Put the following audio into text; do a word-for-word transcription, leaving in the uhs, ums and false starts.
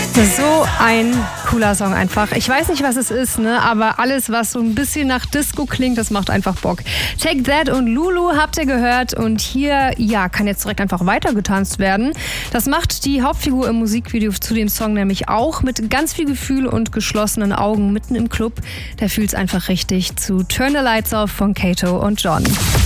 So ein cooler Song einfach. Ich weiß nicht, was es ist, ne? Aber alles, was so ein bisschen nach Disco klingt, das macht einfach Bock. Take That und Lulu habt ihr gehört und hier, ja, kann jetzt direkt einfach weitergetanzt werden. Das macht die Hauptfigur im Musikvideo zu dem Song nämlich auch mit ganz viel Gefühl und geschlossenen Augen mitten im Club. Der fühlt's einfach richtig zu Turn the Lights Off von Kato und John.